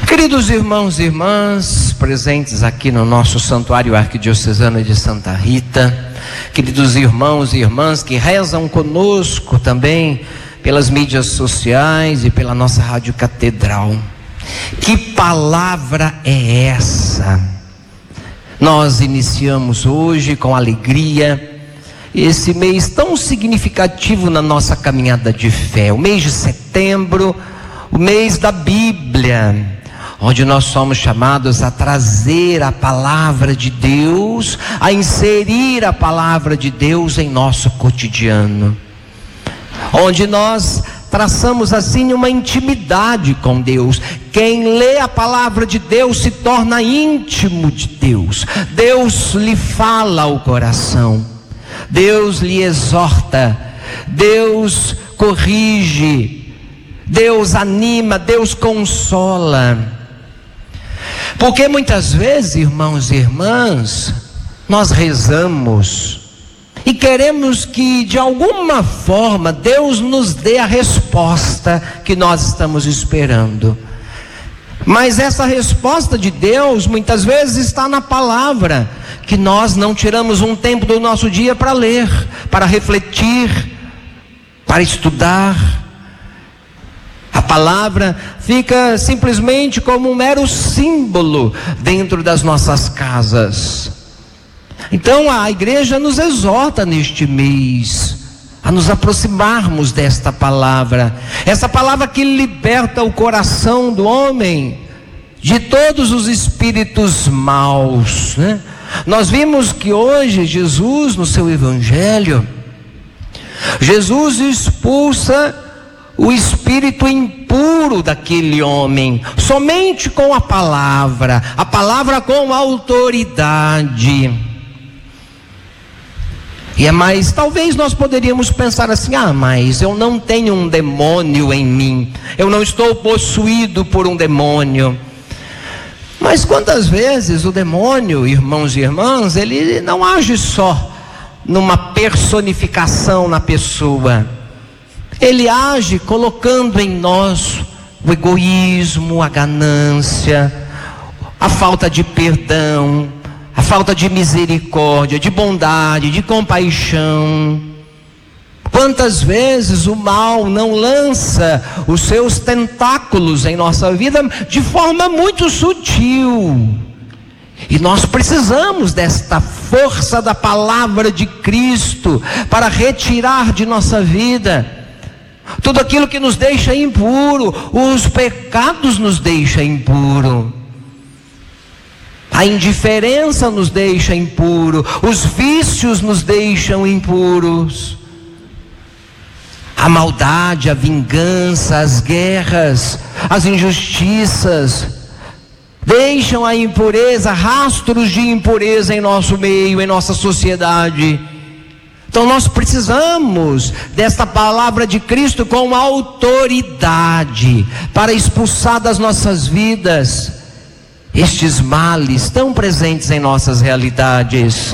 Queridos irmãos e irmãs presentes aqui no nosso Santuário Arquidiocesano de Santa Rita, queridos irmãos e irmãs que rezam conosco também pelas mídias sociais e pela nossa Rádio Catedral, que palavra é essa? Nós iniciamos hoje com alegria esse mês tão significativo na nossa caminhada de fé, o mês de setembro, o mês da Bíblia, onde nós somos chamados a trazer a palavra de Deus, a inserir a palavra de Deus em nosso cotidiano, onde nós traçamos assim uma intimidade com Deus. Quem lê a palavra de Deus se torna íntimo de Deus. Deus lhe fala ao coração, Deus lhe exorta, Deus corrige, Deus anima, Deus consola. Porque muitas vezes, irmãos e irmãs, nós rezamos e queremos que de alguma forma Deus nos dê a resposta que nós estamos esperando. Mas essa resposta de Deus muitas vezes está na palavra, que nós não tiramos um tempo do nosso dia para ler, para refletir, para estudar. A palavra fica simplesmente como um mero símbolo dentro das nossas casas. Então a igreja nos exorta neste mês a nos aproximarmos desta palavra, essa palavra que liberta o coração do homem de todos os espíritos maus, né? Nós vimos que hoje Jesus, no seu evangelho, Jesus expulsa o espírito impuro daquele homem, somente com a palavra com autoridade. Mas talvez nós poderíamos pensar assim: mas eu não tenho um demônio em mim, eu não estou possuído por um demônio. Mas quantas vezes o demônio, irmãos e irmãs, ele não age só numa personificação na pessoa. Ele age colocando em nós o egoísmo, a ganância, a falta de perdão, a falta de misericórdia, de bondade, de compaixão. Quantas vezes o mal não lança os seus tentáculos em nossa vida de forma muito sutil. E nós precisamos desta força da palavra de Cristo para retirar de nossa vida tudo aquilo que nos deixa impuro. Os pecados nos deixam impuro, a indiferença nos deixa impuro, os vícios nos deixam impuros, a maldade, a vingança, as guerras, as injustiças deixam a impureza, rastros de impureza em nosso meio, em nossa sociedade. Então nós precisamos desta palavra de Cristo com autoridade para expulsar das nossas vidas estes males tão presentes em nossas realidades.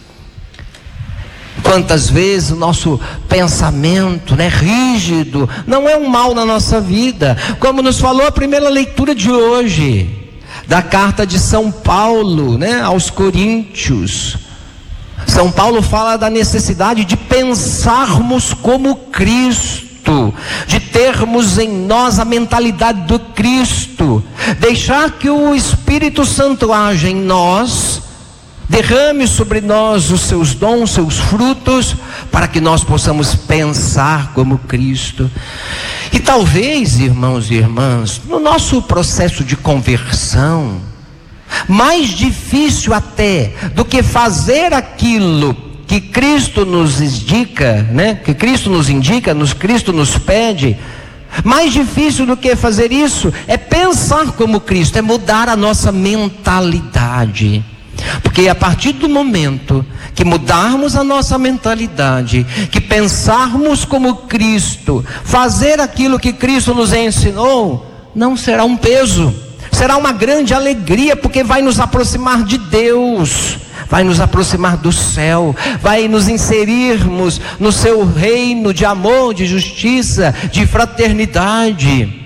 Quantas vezes o nosso pensamento, rígido, não é um mal na nossa vida, como nos falou a primeira leitura de hoje, da carta de São Paulo, aos Coríntios. São Paulo fala da necessidade de pensarmos como Cristo, de termos em nós a mentalidade do Cristo, deixar que o Espírito Santo age em nós, derrame sobre nós os seus dons, seus frutos, para que nós possamos pensar como Cristo. E talvez, irmãos e irmãs, no nosso processo de conversão, mais difícil até do que fazer aquilo que Cristo nos indica, que Cristo nos indica, Cristo nos pede, mais difícil do que fazer isso é pensar como Cristo, é mudar a nossa mentalidade. Porque a partir do momento que mudarmos a nossa mentalidade, que pensarmos como Cristo, fazer aquilo que Cristo nos ensinou, não será um peso, será uma grande alegria, porque vai nos aproximar de Deus, vai nos aproximar do céu, vai nos inserirmos no seu reino de amor, de justiça, de fraternidade.